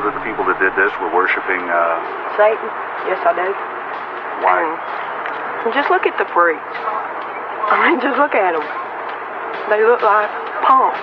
that the people that did this were worshiping, Satan? Yes, I do. why? Just look at the freaks. I mean, just look at them. They look like punks.